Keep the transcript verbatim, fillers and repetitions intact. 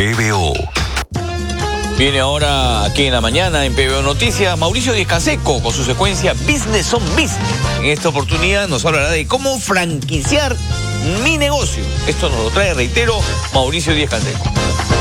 P B O. Viene ahora aquí en la mañana en P B O Noticias Mauricio Díaz Canseco con su secuencia Business on Business. En esta oportunidad nos hablará de cómo franquiciar mi negocio. Esto nos lo trae, reitero, Mauricio Díaz Canseco.